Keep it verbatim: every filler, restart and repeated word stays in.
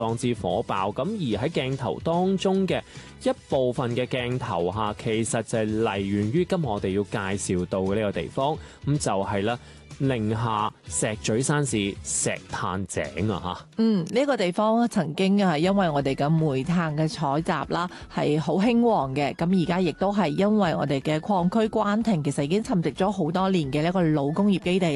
當之火爆。咁而喺鏡頭當中嘅一部分嘅鏡頭嚇，其實就係嚟源於今日我哋要介紹到嘅呢個地方，咁就係啦。寧夏石嘴山市石炭井啊嚇， 嗯，呢、這個地方曾經係因為我哋嘅煤炭嘅採集啦，係好興旺嘅。咁而家亦都係因為我哋嘅礦區關停，其實已經沉寂咗好多年嘅一個老工業基地。